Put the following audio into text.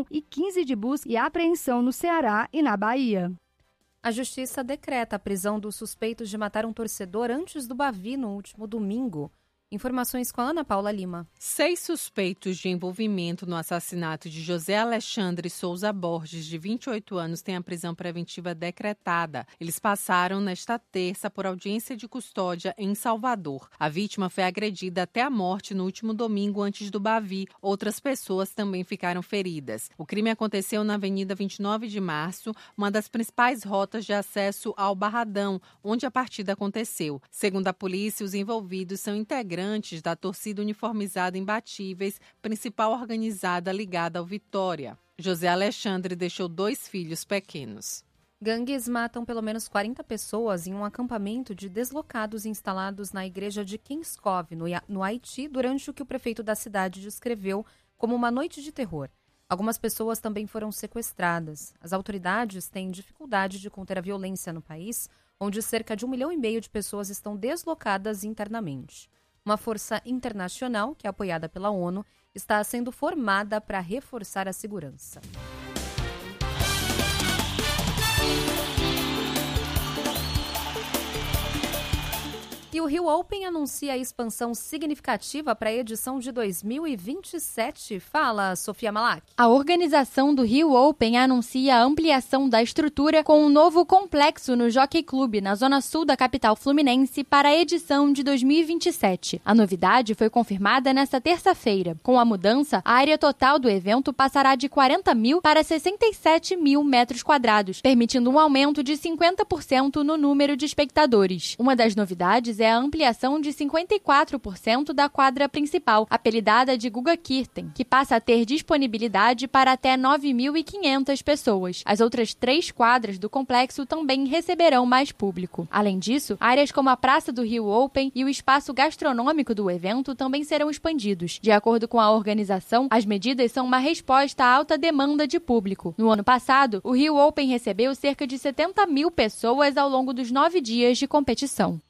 e 15 de busca e apreensão no Ceará e na Bahia. A Justiça decreta a prisão dos suspeitos de matar um torcedor antes do Bavi no último domingo. Informações com a Ana Paula Lima. 6 suspeitos de envolvimento no assassinato de José Alexandre Souza Borges, de 28 anos, têm a prisão preventiva decretada. Eles passaram nesta terça por audiência de custódia em Salvador. A vítima foi agredida até a morte no último domingo antes do Bavi. Outras pessoas também ficaram feridas. O crime aconteceu na Avenida 29 de Março, uma das principais rotas de acesso ao Barradão, onde a partida aconteceu. Segundo a polícia, os envolvidos são integrantes da torcida uniformizada Imbatíveis, principal organizada ligada ao Vitória. José Alexandre deixou 2 filhos pequenos. Gangues matam pelo menos 40 pessoas em um acampamento de deslocados instalados na igreja de Kinskov, no Haiti, durante o que o prefeito da cidade descreveu como uma noite de terror. Algumas pessoas também foram sequestradas. As autoridades têm dificuldade de conter a violência no país, onde cerca de 1,5 milhão de pessoas estão deslocadas internamente. Uma força internacional, que é apoiada pela ONU, está sendo formada para reforçar a segurança. E o Rio Open anuncia a expansão significativa para a edição de 2027. Fala, Sofia Malak. A organização do Rio Open anuncia a ampliação da estrutura com um novo complexo no Jockey Club, na zona sul da capital fluminense, para a edição de 2027. A novidade foi confirmada nesta terça-feira. Com a mudança, a área total do evento passará de 40 mil para 67 mil metros quadrados, permitindo um aumento de 50% no número de espectadores. Uma das novidades é a ampliação de 54% da quadra principal, apelidada de Guga Kirten, que passa a ter disponibilidade para até 9.500 pessoas. As outras 3 quadras do complexo também receberão mais público. Além disso, áreas como a Praça do Rio Open e o espaço gastronômico do evento também serão expandidos. De acordo com a organização, as medidas são uma resposta à alta demanda de público. No ano passado, o Rio Open recebeu cerca de 70 mil pessoas ao longo dos 9 dias de competição.